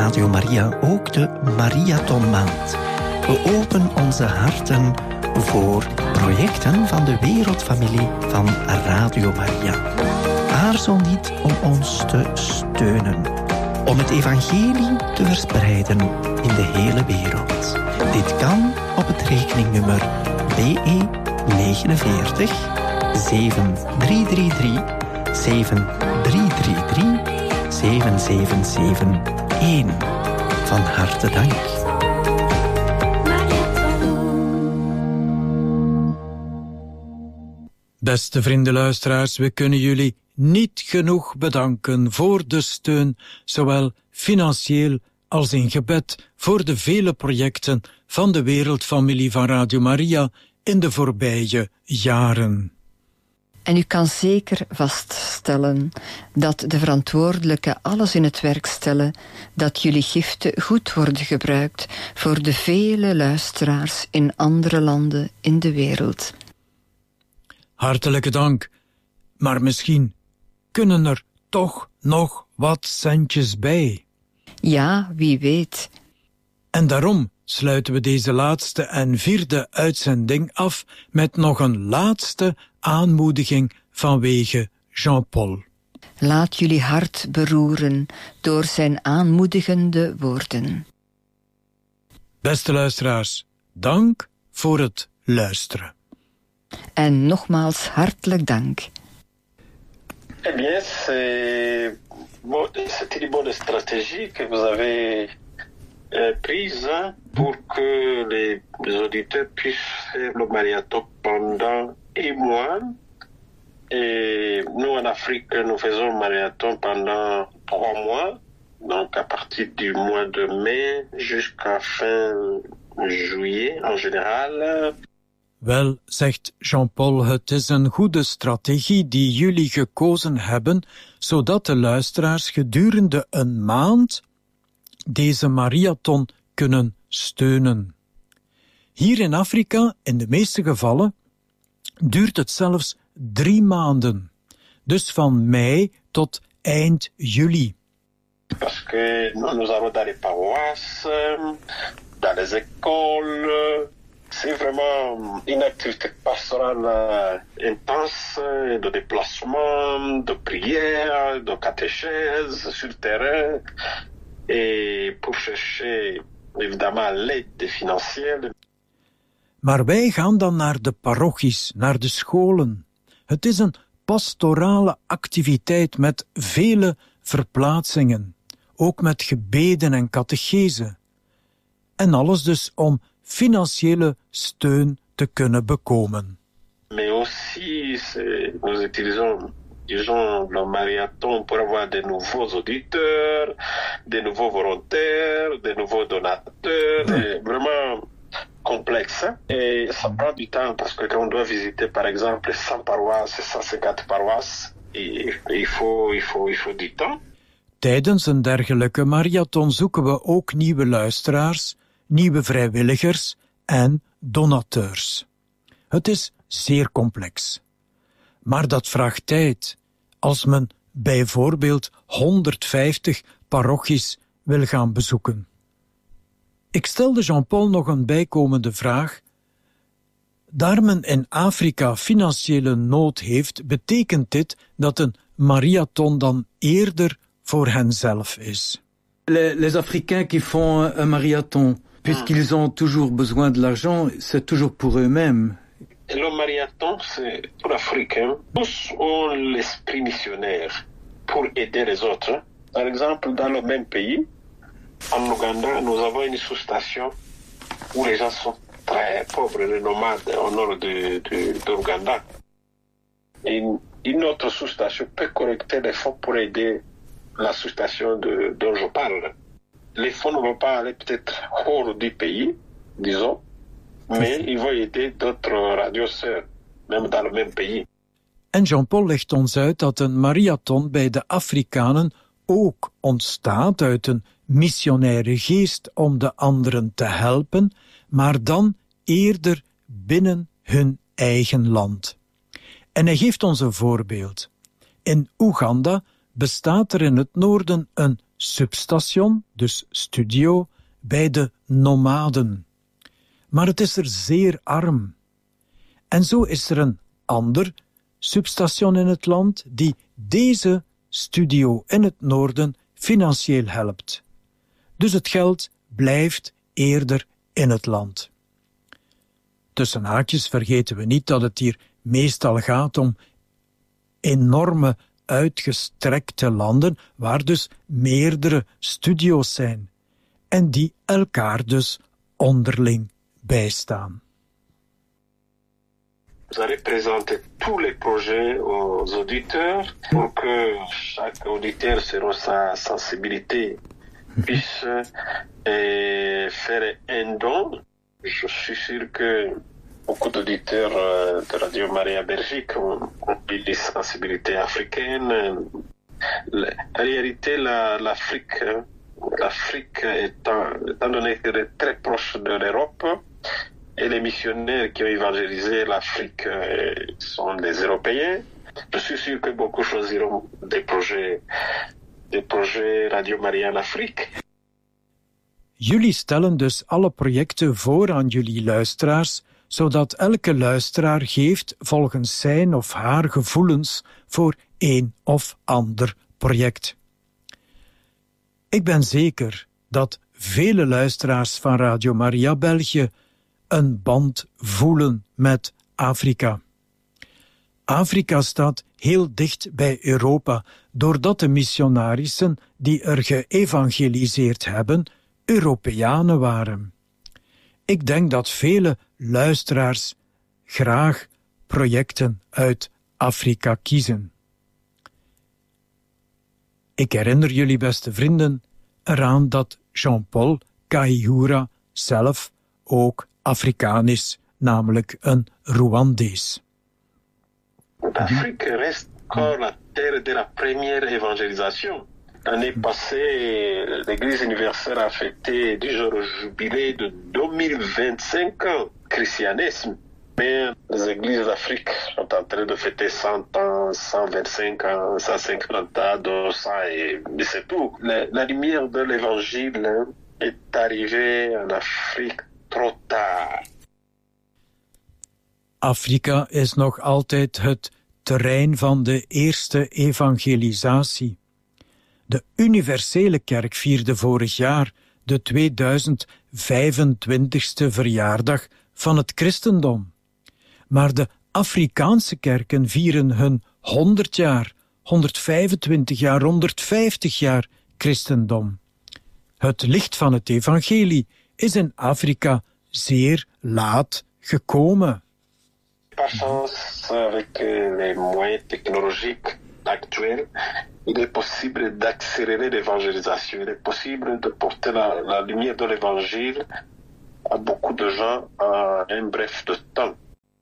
Radio Maria ook de Mariathonmaand. We openen onze harten voor projecten van de wereldfamilie van Radio Maria. Aarzel niet om ons te steunen, om het evangelie te verspreiden in de hele wereld. Dit kan op het rekeningnummer BE 49 7333 7333 7771. Van harte dank. Beste vrienden-luisteraars, we kunnen jullie niet genoeg bedanken voor de steun, zowel financieel als in gebed, voor de vele projecten van de wereldfamilie van Radio Maria in de voorbije jaren. En u kan zeker vaststellen dat de verantwoordelijken alles in het werk stellen dat jullie giften goed worden gebruikt voor de vele luisteraars in andere landen in de wereld. Hartelijke dank, maar misschien kunnen er toch nog wat centjes bij. Ja, wie weet. En daarom sluiten we deze laatste en vierde uitzending af met nog een laatste aanmoediging vanwege Jean-Paul. Laat jullie hart beroeren door zijn aanmoedigende woorden. Beste luisteraars, dank voor het luisteren. En nogmaals hartelijk dank. Eh bien, c'était une bonne stratégie que vous avez prise pour que les auditeurs puissent faire le marathon pendant un mois. Et nous, en Afrique, nous faisons le marathon pendant 3 mois. Donc, à partir du mois de mai jusqu'à fin juillet, en général. Wel, zegt Jean-Paul, het is een goede strategie die jullie gekozen hebben, zodat de luisteraars gedurende een maand deze marathon kunnen steunen. Hier in Afrika, in de meeste gevallen, duurt het zelfs 3 maanden. Dus van mei tot eind juli. Parce que nous allons dans les paroisses, dans les écoles. C'est vraiment une activité pastorale intense, de déplacement, de prière, de catéchèse sur le terrain, et pour chercher évidemment l'aide financière. Maar wij gaan dan naar de parochies, naar de scholen. Het is een pastorale activiteit met vele verplaatsingen, ook met gebeden en catechese. En alles dus om financiële steun te kunnen bekomen. Mais aussi, nous utilisons, disons, le marathon pour avoir de nouveaux auditeurs, de nouveaux volontaires, de nouveaux donateurs. C'est vraiment complexe. Hein? Et ça prend du temps parce que quand on doit visiter, par exemple, 100 paroisses, 150 paroisses, il faut du temps. Tijdens een dergelijke marathon zoeken we ook nieuwe luisteraars, nieuwe vrijwilligers en donateurs. Het is zeer complex. Maar dat vraagt tijd, als men bijvoorbeeld 150 parochies wil gaan bezoeken. Ik stelde Jean-Paul nog een bijkomende vraag. Daar men in Afrika financiële nood heeft, betekent dit dat een marathon dan eerder voor henzelf is. Les Africains qui font un marathon, puisqu'ils ont toujours besoin de l'argent, c'est toujours pour eux-mêmes. Le marathon, c'est pour l'Africain. Tous ont l'esprit missionnaire pour aider les autres. Par exemple, dans le même pays, en Ouganda, nous avons une sous-station où les gens sont très pauvres, les nomades au nord de l'Ouganda. Une autre sous-station peut collecter des fonds pour aider la sous-station dont je parle. Les fonds ne vont pas aller peut-être hors du pays, disons, mais ils vont aider d'autres radiosœurs, même dans le même pays. En Jean-Paul legt ons uit dat een marathon bij de Afrikanen ook ontstaat uit een missionaire geest om de anderen te helpen, maar dan eerder binnen hun eigen land. En hij geeft ons een voorbeeld. In Oeganda bestaat er in het noorden een substation, dus studio, bij de nomaden. Maar het is er zeer arm. En zo is er een ander substation in het land die deze studio in het noorden financieel helpt. Dus het geld blijft eerder in het land. Tussen haakjes vergeten we niet dat het hier meestal gaat om enorme uitgestrekte landen waar dus meerdere studio's zijn en die elkaar dus onderling bijstaan. Vous allez présenter tous les projets aux auditeurs pour que chaque auditeur, selon sa sensibilité, puisse faire un don. Je suis sûr que beaucoup d'auditeurs de Radio Maria Belgique ont des sensibilités africaines. En réalité, l'Afrique étant donné qu'elle est très proche de l'Europe, et les missionnaires qui ont évangélisé l'Afrique sont des Européens. Je suis sûr que beaucoup choisiront des projets Radio Maria en Afrique. Jullie stellen dus alle projecten voor aan jullie luisteraars, zodat elke luisteraar geeft volgens zijn of haar gevoelens voor een of ander project. Ik ben zeker dat vele luisteraars van Radio Maria België een band voelen met Afrika. Afrika staat heel dicht bij Europa, doordat de missionarissen die er geëvangeliseerd hebben, Europeanen waren. Ik denk dat vele luisteraars graag projecten uit Afrika kiezen. Ik herinner jullie, beste vrienden, eraan dat Jean-Paul Kahihura zelf ook Afrikaan is, namelijk een Rwandees. L'Afrique reste encore la terre de la première évangélisation. L'année passée, l'Église universelle a fêté déjà le jubilé de 2025 ans christianisme. Mais les églises d'Afrique sont en train de fêter 100 ans, 125 ans, 150 ans, 200 et c'est tout. La lumière de l'évangile est arrivée en Afrique trop tard. Afrika is nog altijd het terrein van de eerste evangelisatie. De universele kerk vierde vorig jaar de 2025ste verjaardag van het christendom. Maar de Afrikaanse kerken vieren hun 100 jaar, 125 jaar, 150 jaar christendom. Het licht van het evangelie is in Afrika zeer laat gekomen. Par chance, avec les moyens technologiques actuels, il est possible d'accélérer l'évangélisation. Il est possible de porter la lumière de l'évangile à beaucoup de gens en un bref de temps.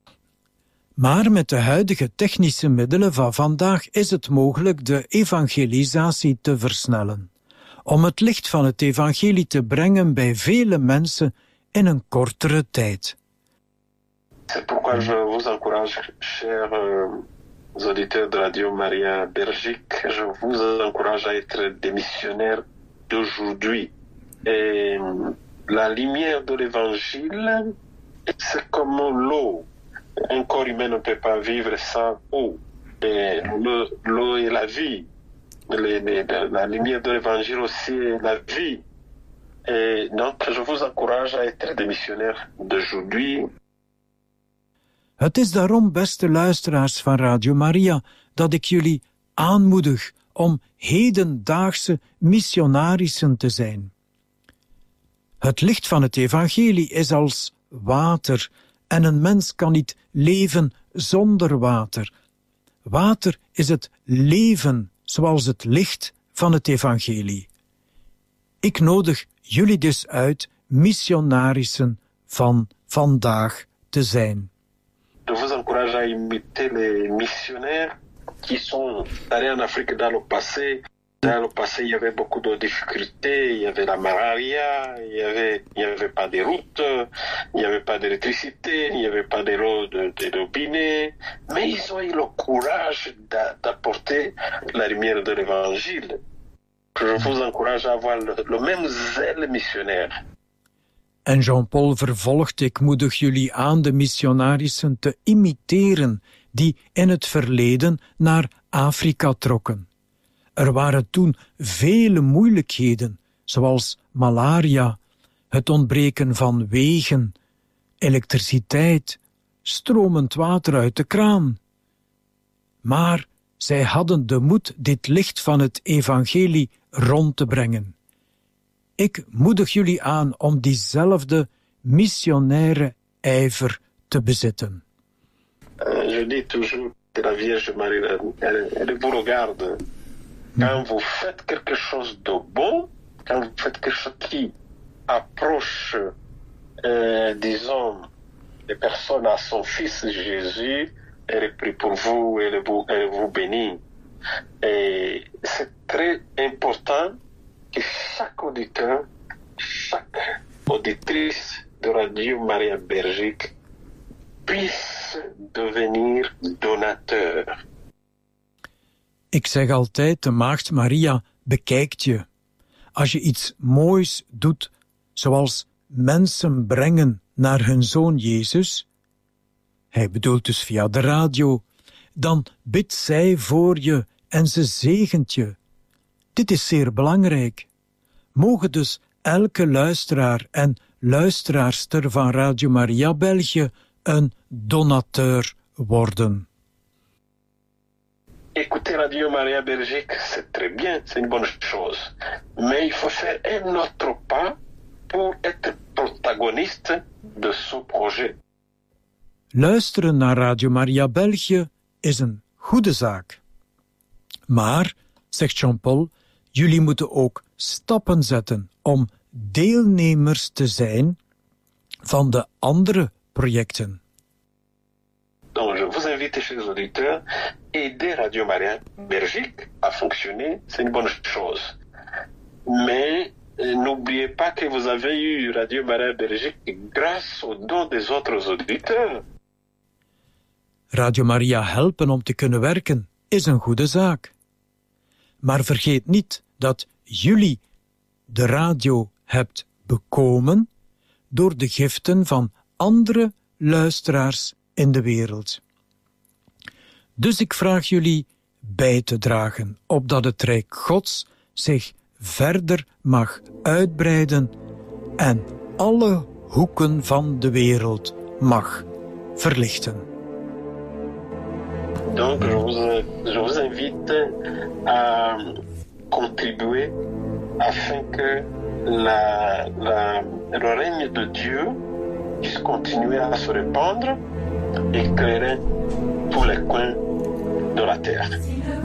Maar met de huidige technische middelen van vandaag is het mogelijk de evangelisatie te versnellen, om het licht van het evangelie te brengen bij vele mensen in een kortere tijd. C'est pourquoi je vous encourage, chers auditeurs de Radio Maria Belgique, je vous encourage à être des missionnaires d'aujourd'hui. Et la lumière de l'évangile, c'est comme l'eau. Un corps humain ne peut pas vivre sans eau. Et l'eau est la vie. La lumière de l'évangile aussi est la vie. Et donc, je vous encourage à être des missionnaires d'aujourd'hui. Het is daarom, beste luisteraars van Radio Maria, dat ik jullie aanmoedig om hedendaagse missionarissen te zijn. Het licht van het evangelie is als water en een mens kan niet leven zonder water. Water is het leven, zoals het licht van het evangelie. Ik nodig jullie dus uit missionarissen van vandaag te zijn. Je vous encourage à imiter les missionnaires qui sont allés en Afrique dans le passé. Dans le passé, il y avait beaucoup de difficultés, il y avait la malaria, il y avait pas de routes, il n'y avait pas d'électricité, il n'y avait pas de l'eau de robinet, mais ils ont eu le courage d'apporter la lumière de l'évangile. Je vous encourage à avoir le même zèle missionnaire. En Jean-Paul vervolgt: ik moedig jullie aan de missionarissen te imiteren die in het verleden naar Afrika trokken. Er waren toen vele moeilijkheden, zoals malaria, het ontbreken van wegen, elektriciteit, stromend water uit de kraan. Maar zij hadden de moed dit licht van het evangelie rond te brengen. Ik moedig jullie aan om diezelfde missionaire ijver te bezitten. Je dis toujours que la Vierge Marie, elle vous regarde. Quand vous faites quelque chose de bon, quand vous faites quelque chose qui approche, disons, les personnes à son Fils Jésus, elle prie pour vous, elle vous bénit. Et c'est très important que chaque auditeur, chaque auditrice de Radio Maria Belgique puisse devenir donateur. Ik zeg altijd, de Maagd Maria bekijkt je. Als je iets moois doet, zoals mensen brengen naar hun Zoon Jezus, hij bedoelt dus via de radio, dan bidt zij voor je en ze zegent je. Dit is zeer belangrijk. Mogen dus elke luisteraar en luisteraarster van Radio Maria België een donateur worden. Écouter Radio Maria Belgique, c'est très bien, c'est une bonne chose. Mais il faut faire un autre pas pour être protagoniste de ce projet. Luisteren naar Radio Maria België is een goede zaak. Maar, zegt Jean-Paul, jullie moeten ook stappen zetten om deelnemers te zijn van de andere projecten. Donc je vous invite, chers auditeurs, aider Radio Maria Belgique à fonctionner, c'est une bonne chose. Mais n'oubliez pas que vous avez eu Radio Maria Belgique grâce au don des autres auditeurs. Radio Maria helpen om te kunnen werken is een goede zaak. Maar vergeet niet dat jullie de radio hebt bekomen door de giften van andere luisteraars in de wereld. Dus ik vraag jullie bij te dragen, opdat het Rijk Gods zich verder mag uitbreiden en alle hoeken van de wereld mag verlichten. Donc je vous invite à contribuer afin que le règne de Dieu puisse continuer à se répandre et éclairer tous les coins de la terre.